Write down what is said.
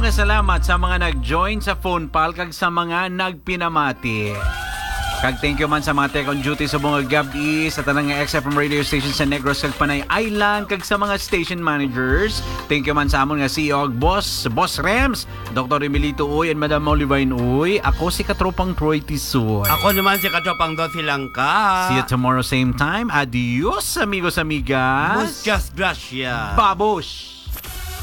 na salamat sa mga nag-join sa phone pal kag sa mga nagpinamati. Kag thank you man sa mga tech on duty sa mga gabi sa tanang XFM radio station sa Negros kag Panay Island kag sa mga station managers. Thank you man sa amon nga CEO Boss Rems, Dr. Emilito Uy and Madam Olivine Uy. Ako si Katropang Troy Tisoy. Ako naman si Katropang Dothy Langka. See you tomorrow same time. Adios amigos amigas. Muchas gracias. Babush.